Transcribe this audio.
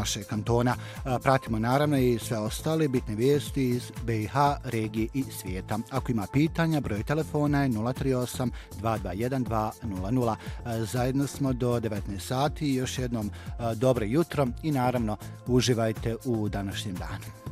našeg kantona. Pratimo naravno i sve ostale bitne vijesti iz BiH, regije i svijeta. Ako ima pitanja, broj telefona je 038 221 200. Zajedno smo do 19 sati. Još jednom dobro jutro i naravno uživajte u današnjem danu.